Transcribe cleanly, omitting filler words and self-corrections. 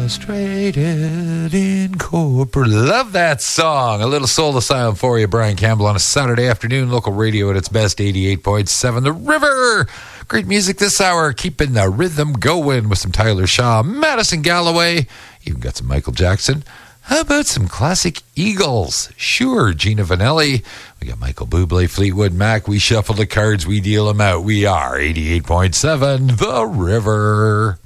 Frustrated Incorporated. Love that song. A little soul asylum for you, Brian Campbell, on a Saturday afternoon. Local radio at its best, 88.7 The River. Great music this hour, keeping the rhythm going with some Tyler Shaw, Madison Galloway, even got some Michael Jackson. How about some classic Eagles? Sure, Gina Vanelli. We got Michael Bublé, Fleetwood Mac. We shuffle the cards, we deal them out. We are 88.7 The River.